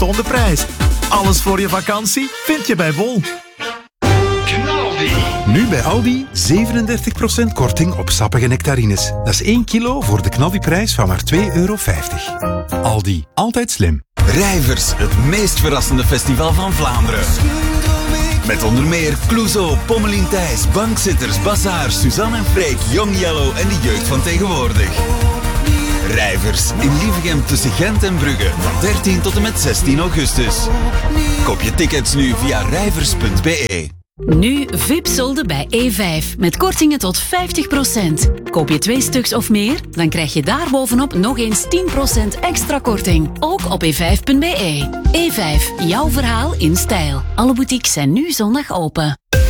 toon de prijs. Alles voor je vakantie vind je bij Bol. Nu bij Aldi 37% korting op sappige nectarines. Dat is 1 kilo voor de knaldiprijs van maar €2,50. Aldi, altijd slim. Rijvers, het meest verrassende festival van Vlaanderen. Met onder meer Clouseau, Pommelien Thijs, Bankzitters, Bazaar, Suzanne en Freek, Young Yellow en de jeugd van tegenwoordig. Rijvers in Lievegem tussen Gent en Brugge van 13 tot en met 16 augustus. Koop je tickets nu via rijvers.be. Nu VIP-solden bij E5 met kortingen tot 50%. Koop je 2 stuks of meer, dan krijg je daarbovenop nog eens 10% extra korting. Ook op e5.be. E5, jouw verhaal in stijl. Alle boutiques zijn nu zondag open.